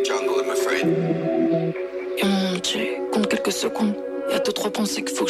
Y'a mon J, compte quelques secondes. Y'a deux, trois pensées qu'il faut que